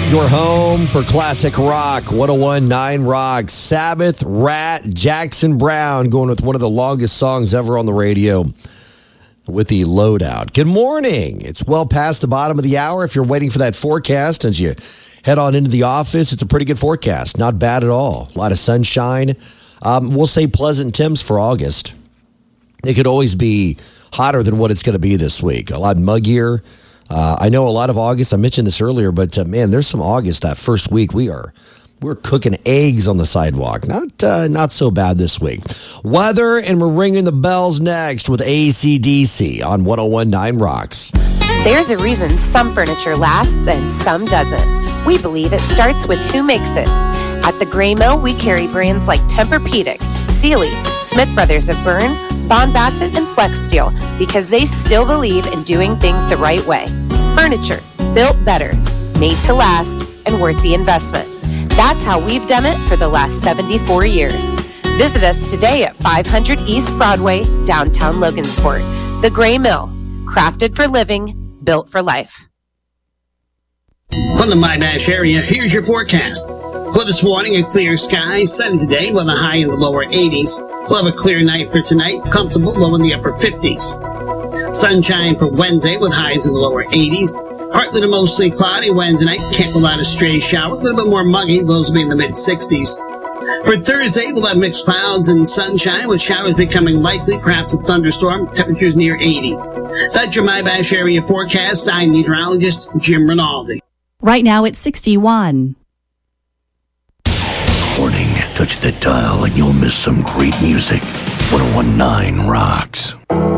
Your home for classic rock, 101.9 Rock, Sabbath, Rat, Jackson Browne, going with one of the longest songs ever on the radio with the loadout. Good morning. It's well past the bottom of the hour. If you're waiting for that forecast as you head on into the office, it's a pretty good forecast. Not bad at all. A lot of sunshine. We'll say pleasant temps for August. It could always be hotter than what it's going to be this week. A lot muggier. I know a lot of August. I mentioned this earlier, but man, there's some August that first week. We're cooking eggs on the sidewalk. Not so bad this week. Weather, and we're ringing the bells next with AC/DC on 101.9 Rocks. There's a reason some furniture lasts and some doesn't. We believe it starts with who makes it. At the Gray Mill, we carry brands like Tempur-Pedic, Sealy, Smith Brothers of Bern, Bond Bassett, and Flex Steel because they still believe in doing things the right way. Furniture built better, made to last, and worth the investment. That's how we've done it for the last 74 years. Visit us today at 500 East Broadway, downtown Logansport. The Gray Mill, crafted for living, built for life. From the Midas area, here's your forecast. For this morning, a clear sky, sunny today with a high in the lower 80s. We'll have a clear night for tonight, comfortable low in the upper 50s. Sunshine for Wednesday with highs in the lower 80s. Partly to mostly cloudy Wednesday night, can't rule out a stray shower, a little bit more muggy, lows will be in the mid-60s. For Thursday, we'll have mixed clouds and sunshine with showers becoming likely, perhaps a thunderstorm, temperatures near 80. That's your Midas area forecast. I'm meteorologist Jim Rinaldi. Right now it's 61. Warning, touch the dial and you'll miss some great music. 101.9 Rocks.